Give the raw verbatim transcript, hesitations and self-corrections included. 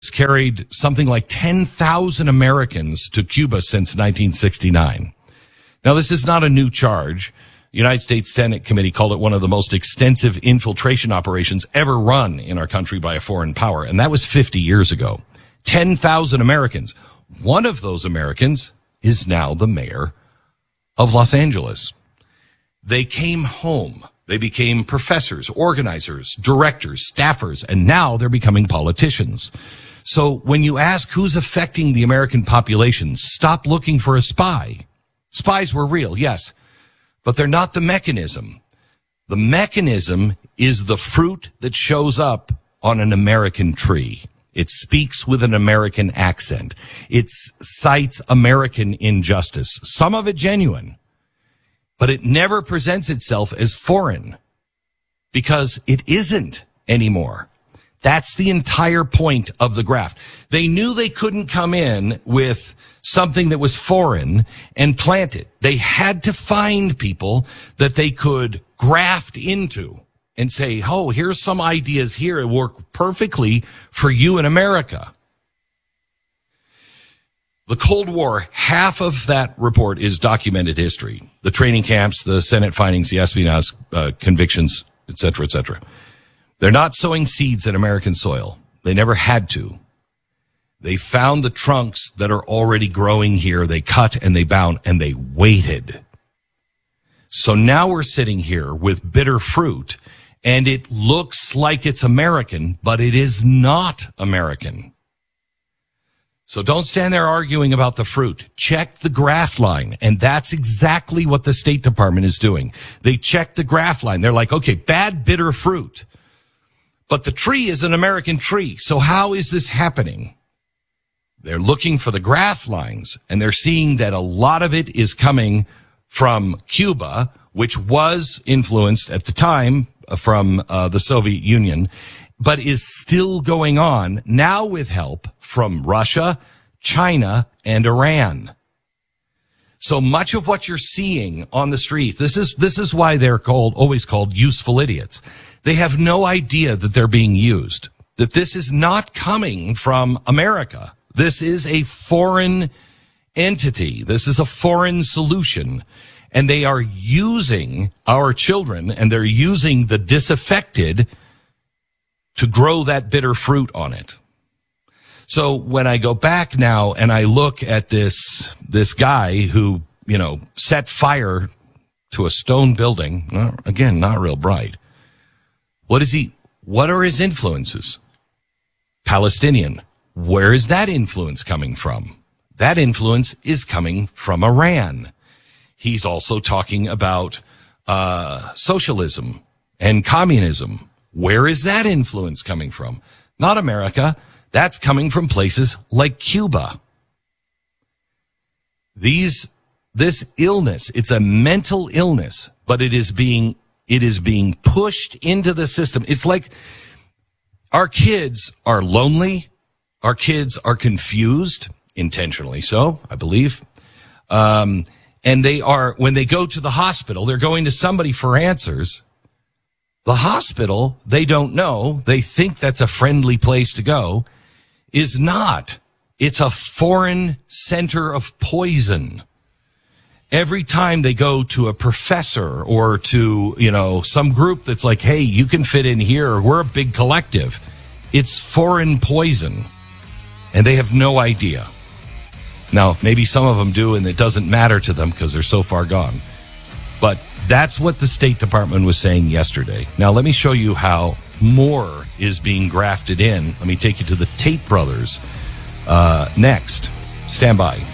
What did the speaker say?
carried something like ten thousand Americans to Cuba since nineteen sixty-nine. Now, this is not a new charge. The United States Senate committee called it one of the most extensive infiltration operations ever run in our country by a foreign power, and that was fifty years ago. ten thousand Americans. One of those Americans is now the mayor of Los Angeles. They came home. They became professors, organizers, directors, staffers, and now they're becoming politicians. So when you ask who's affecting the American population, stop looking for a spy. Spies were real, yes, but they're not the mechanism. The mechanism is the fruit that shows up on an American tree. It speaks with an American accent. It cites American injustice, some of it genuine, but it never presents itself as foreign because it isn't anymore. That's the entire point of the graft. They knew they couldn't come in with something that was foreign and plant it. They had to find people that they could graft into and say, oh, here's some ideas here that work perfectly for you in America. The Cold War, half of that report is documented history. The training camps, the Senate findings, the espionage uh, convictions, et cetera, et cetera. They're not sowing seeds in American soil. They never had to. They found the trunks that are already growing here. They cut and they bound and they waited. So now we're sitting here with bitter fruit, and it looks like it's American, but it is not American. So don't stand there arguing about the fruit. Check the graft line. And that's exactly what the State Department is doing. They check the graft line. They're like, okay, bad, bitter fruit. But the tree is an American tree. So how is this happening? They're looking for the graft lines, and they're seeing that a lot of it is coming from Cuba, which was influenced at the time from uh, the Soviet Union, but is still going on now with help from Russia, China, and Iran. So much of what you're seeing on the street, this is this is why they're called always called useful idiots. They have no idea that they're being used, that this is not coming from America. This is a foreign entity. This is a foreign solution. And they are using our children, and they're using the disaffected to grow that bitter fruit on it. So when I go back now and I look at this, this guy who, you know, set fire to a stone building, well, again, not real bright. What is he, what are his influences? Palestinian. Where is that influence coming from? That influence is coming from Iran. He's also talking about uh socialism and communism. Where is that influence coming from? Not America. That's coming from places like Cuba. These, this illness, it's a mental illness, but it is being, it is being pushed into the system. It's like our kids are lonely. Our kids are confused, intentionally so, I believe. Um, and they are, when they go to the hospital, they're going to somebody for answers. The hospital, they don't know, they think that's a friendly place to go, is not. It's a foreign center of poison. Every time they go to a professor or to, you know, some group that's like, hey, you can fit in here, we're a big collective, it's foreign poison. And they have no idea. Now, maybe some of them do, and it doesn't matter to them because they're so far gone. But that's what the State Department was saying yesterday. Now, let me show you how more is being grafted in. Let me take you to the Tate brothers uh, next. Stand by.